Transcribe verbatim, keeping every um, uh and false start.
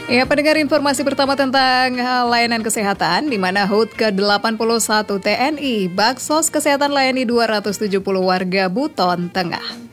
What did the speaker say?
Ya, pendengar, informasi pertama tentang uh, layanan kesehatan, di mana H U T ke delapan puluh satu T N I, Baksos Kesehatan layani dua ratus tujuh puluh warga Buton Tengah.